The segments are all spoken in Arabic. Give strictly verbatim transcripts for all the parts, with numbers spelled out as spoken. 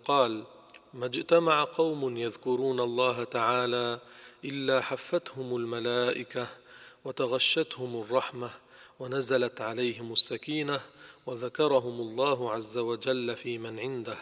قال: ما اجتمع قوم يذكرون الله تعالى إلا حفتهم الملائكة وتغشتهم الرحمة ونزلت عليهم السكينة وذكرهم الله عز وجل في من عنده.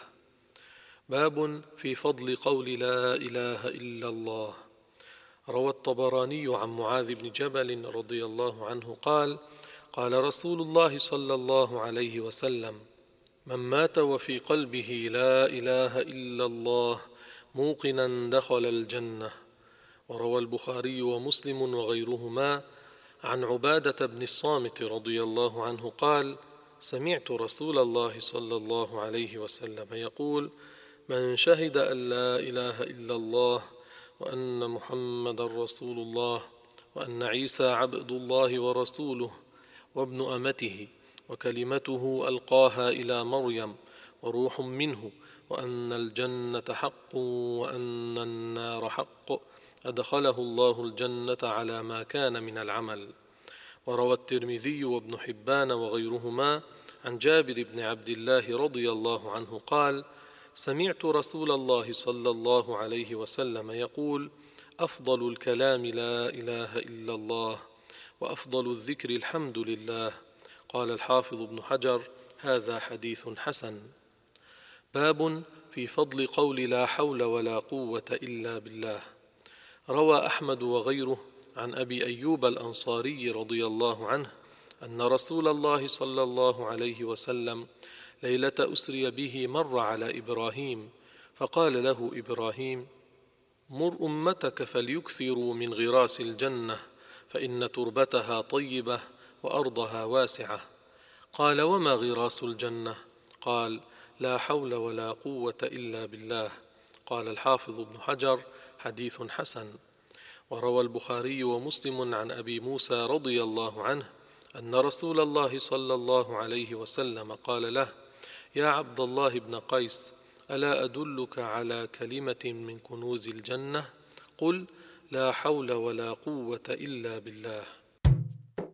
باب في فضل قول لا إله إلا الله. روى الطبراني عن معاذ بن جبل رضي الله عنه قال: قال رسول الله صلى الله عليه وسلم: من مات وفي قلبه لا إله إلا الله موقنا دخل الجنة. وروى البخاري ومسلم وغيرهما عن عبادة بن الصامت رضي الله عنه قال: سمعت رسول الله صلى الله عليه وسلم يقول: من شهد أن لا إله إلا الله وأن محمدا رسول الله وأن عيسى عبد الله ورسوله وابن أمته وكلمته ألقاها إلى مريم وروح منه وأن الجنة حق وأن النار حق أدخله الله الجنة على ما كان من العمل. وروى الترمذي وابن حبان وغيرهما عن جابر بن عبد الله رضي الله عنه قال: سمعت رسول الله صلى الله عليه وسلم يقول: أفضل الكلام لا إله إلا الله وأفضل الذكر الحمد لله. قال الحافظ ابن حجر: هذا حديث حسن. باب في فضل قول لا حول ولا قوة إلا بالله. روى أحمد وغيره عن أبي أيوب الأنصاري رضي الله عنه أن رسول الله صلى الله عليه وسلم ليلة أسري به مر على إبراهيم فقال له إبراهيم: مر أمتك فليكثروا من غراس الجنة فإن تربتها طيبة وأرضها واسعة. قال: وما غراس الجنة؟ قال: لا حول ولا قوة إلا بالله. قال الحافظ ابن حجر: حديث حسن. وروى البخاري ومسلم عن أبي موسى رضي الله عنه أن رسول الله صلى الله عليه وسلم قال له: يا عبد الله بن قيس، ألا أدلك على كلمة من كنوز الجنة؟ قل: لا حول ولا قوة إلا بالله.